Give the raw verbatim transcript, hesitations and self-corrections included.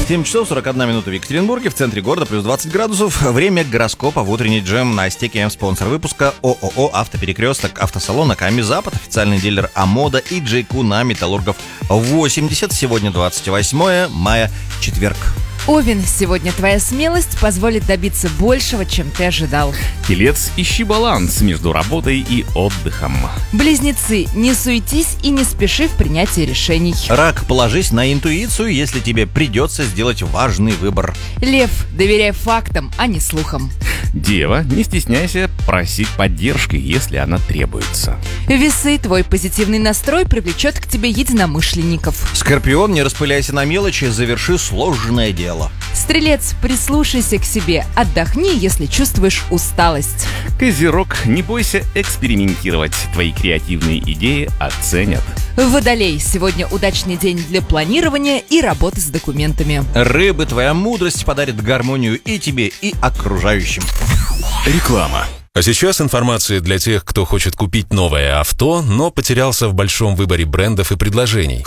семь часов сорок одна минута в Екатеринбурге, в центре города, плюс двадцать градусов. Время гороскопа в утренний джем на Стеке. Спонсор выпуска ООО «Автоперекресток», автосалон «Аками Запад», официальный дилер «Амода» и «Джейку» на Металлургов восемьдесят. Сегодня двадцать восьмое мая, четверг. Овен, сегодня твоя смелость позволит добиться большего, чем ты ожидал. Телец, ищи баланс между работой и отдыхом. Близнецы, не суетись и не спеши в принятии решений. Рак, положись на интуицию, если тебе придется сделать важный выбор. Лев, доверяй фактам, а не слухам. Дева, не стесняйся просить поддержки, если она требуется. Весы, твой позитивный настрой привлечет к тебе единомышленников. Скорпион, не распыляйся на мелочи, заверши сложное дело. Стрелец, прислушайся к себе, отдохни, если чувствуешь усталость. Козерог, не бойся экспериментировать, твои креативные идеи оценят. Водолей, сегодня удачный день для планирования и работы с документами. Рыбы, твоя мудрость подарит гармонию и тебе, и окружающим. Реклама. А сейчас информация для тех, кто хочет купить новое авто, но потерялся в большом выборе брендов и предложений.